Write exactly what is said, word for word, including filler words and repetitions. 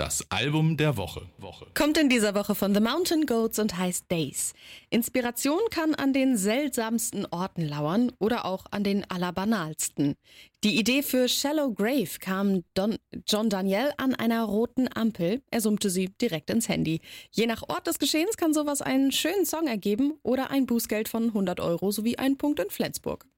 Das Album der Woche. Woche. Kommt in dieser Woche von The Mountain Goats und heißt Days. Inspiration kann an den seltsamsten Orten lauern oder auch an den allerbanalsten. Die Idee für Shallow Grave kam Don, John Daniel an einer roten Ampel. Er summte sie direkt ins Handy. Je nach Ort des Geschehens kann sowas einen schönen Song ergeben oder ein Bußgeld von hundert Euro sowie einen Punkt in Flensburg.